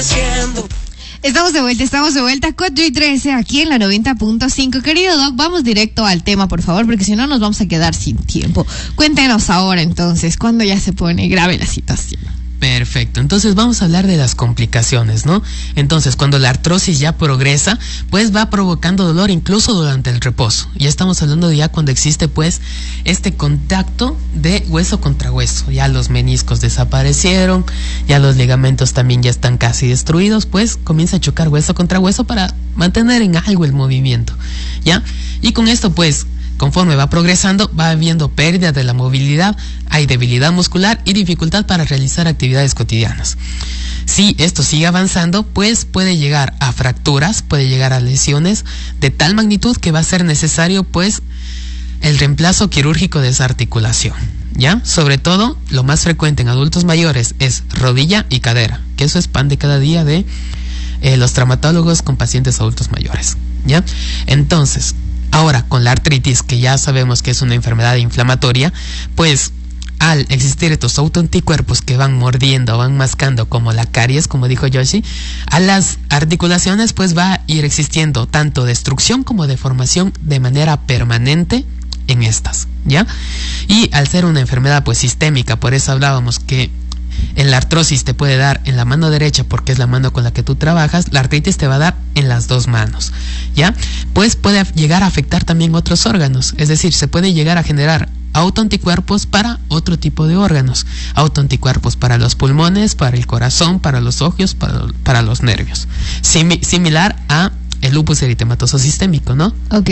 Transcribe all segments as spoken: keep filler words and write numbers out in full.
haciendo. Estamos de vuelta, estamos de vuelta, cuatro y trece, aquí en la noventa punto cinco. Querido Doc, vamos directo al tema, por favor, porque si no nos vamos a quedar sin tiempo. Cuéntenos ahora, entonces, ¿cuándo ya se pone grave la situación? Perfecto, entonces vamos a hablar de las complicaciones, ¿no? Entonces, cuando la artrosis ya progresa, pues va provocando dolor incluso durante el reposo. Ya estamos hablando de ya cuando existe, pues, este contacto de hueso contra hueso. Ya los meniscos desaparecieron, ya los ligamentos también ya están casi destruidos, pues comienza a chocar hueso contra hueso para mantener en algo el movimiento, ¿ya? Y con esto, pues, conforme va progresando, va habiendo pérdida de la movilidad, hay debilidad muscular y dificultad para realizar actividades cotidianas. Si esto sigue avanzando, pues puede llegar a fracturas, puede llegar a lesiones de tal magnitud que va a ser necesario, pues, el reemplazo quirúrgico de esa articulación, ¿ya? Sobre todo, lo más frecuente en adultos mayores es rodilla y cadera, que eso es pan de cada día de eh, los traumatólogos con pacientes adultos mayores, ¿ya? Entonces, ahora, con la artritis, que ya sabemos que es una enfermedad inflamatoria, pues al existir estos autoanticuerpos que van mordiendo, van mascando, como la caries, como dijo Yoshi, a las articulaciones pues va a ir existiendo tanto destrucción como deformación de manera permanente en estas, ¿ya? Y al ser una enfermedad pues sistémica, por eso hablábamos que en la artrosis te puede dar en la mano derecha porque es la mano con la que tú trabajas, la artritis te va a dar en las dos manos, ¿ya? Pues puede llegar a afectar también otros órganos, es decir, se puede llegar a generar autoanticuerpos para otro tipo de órganos, autoanticuerpos para los pulmones, para el corazón, para los ojos, para, para los nervios, Simi- similar a el lupus eritematoso sistémico, ¿no? Ok.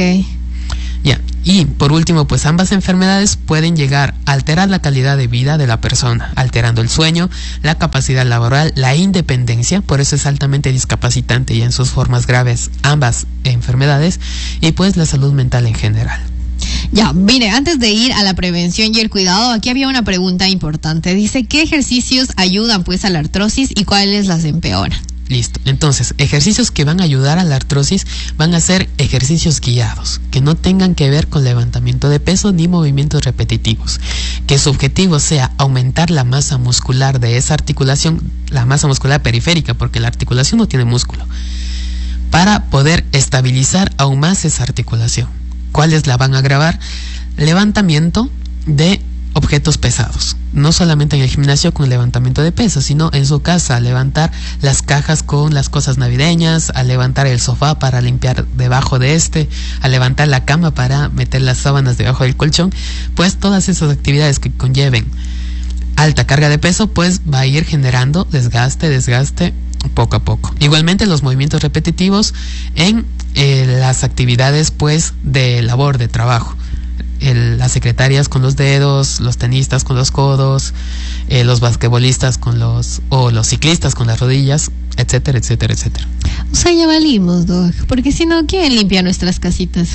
Ya, y por último, pues ambas enfermedades pueden llegar a alterar la calidad de vida de la persona, alterando el sueño, la capacidad laboral, la independencia, por eso es altamente discapacitante y en sus formas graves ambas enfermedades, y pues la salud mental en general. Ya, mire, antes de ir a la prevención y el cuidado, aquí había una pregunta importante. Dice, ¿qué ejercicios ayudan pues a la artrosis y cuáles las empeoran? Listo. Entonces, ejercicios que van a ayudar a la artrosis van a ser ejercicios guiados, que no tengan que ver con levantamiento de peso ni movimientos repetitivos. Que su objetivo sea aumentar la masa muscular de esa articulación, la masa muscular periférica, porque la articulación no tiene músculo, para poder estabilizar aún más esa articulación. ¿Cuáles la van a grabar? Levantamiento de objetos pesados, no solamente en el gimnasio con levantamiento de peso, sino en su casa, a levantar las cajas con las cosas navideñas, a levantar el sofá para limpiar debajo de este, a levantar la cama para meter las sábanas debajo del colchón. Pues todas esas actividades que conlleven alta carga de peso, pues va a ir generando desgaste, desgaste poco a poco. Igualmente los movimientos repetitivos en eh, las actividades pues de labor, de trabajo. El, las secretarias con los dedos, los tenistas con los codos, eh, los basquetbolistas con los, o los ciclistas con las rodillas, etcétera, etcétera, etcétera. O sea, ya valimos, Doc, porque si no, ¿quién limpia nuestras casitas?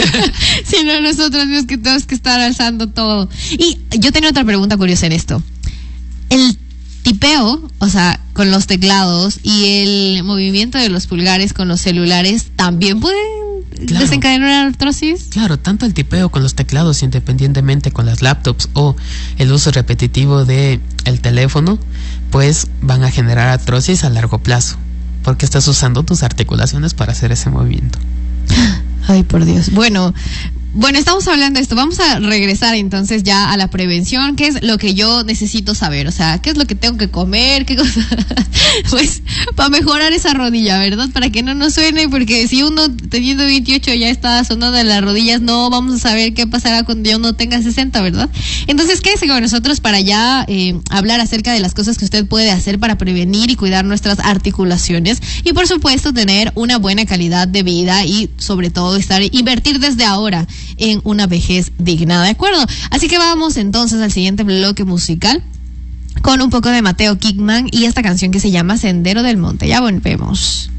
Si no, nosotros mismos que tenemos que estar alzando todo. Y yo tenía otra pregunta curiosa en esto. El tipeo, o sea, con los teclados y el movimiento de los pulgares con los celulares, ¿también pueden claro, desencadenar una artrosis? Claro, tanto el tipeo con los teclados, independientemente con las laptops, o el uso repetitivo de el teléfono, pues van a generar artrosis a largo plazo, porque estás usando tus articulaciones para hacer ese movimiento. Ay, por Dios. Bueno, Bueno, estamos hablando de esto. Vamos a regresar entonces ya a la prevención. ¿Qué es lo que yo necesito saber? O sea, ¿qué es lo que tengo que comer? ¿Qué cosa? Pues, para mejorar esa rodilla, ¿verdad? Para que no nos suene, porque si uno teniendo veintiocho ya está sonando en las rodillas, no vamos a saber qué pasará cuando ya uno tenga sesenta, ¿verdad? Entonces, quédese con nosotros para ya eh, hablar acerca de las cosas que usted puede hacer para prevenir y cuidar nuestras articulaciones. Y, por supuesto, tener una buena calidad de vida y, sobre todo, estar invertir desde ahora en una vejez digna, ¿de acuerdo? Así que vamos entonces al siguiente bloque musical con un poco de Mateo Kickman y esta canción que se llama Sendero del Monte. Ya volvemos.